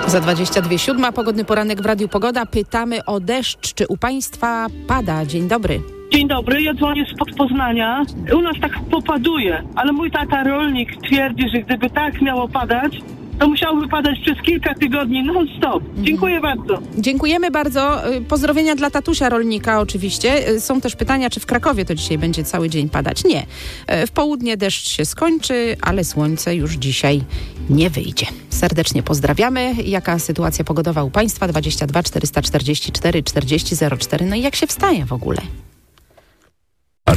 Za 22:07, pogodny poranek w Radiu Pogoda. Pytamy o deszcz. Czy u Państwa pada? Dzień dobry. Dzień dobry, ja dzwonię spod Poznania. U nas tak popaduje, ale mój tata rolnik twierdzi, że gdyby tak miało padać, to musiałoby padać przez kilka tygodni non-stop. Dziękuję bardzo. Dziękujemy bardzo. Pozdrowienia dla tatusia rolnika oczywiście. Są też pytania, czy w Krakowie to dzisiaj będzie cały dzień padać. Nie. W południe deszcz się skończy, ale słońce już dzisiaj nie wyjdzie. Serdecznie pozdrawiamy. Jaka sytuacja pogodowa u Państwa? 22 444 40 04. No i jak się wstaje w ogóle?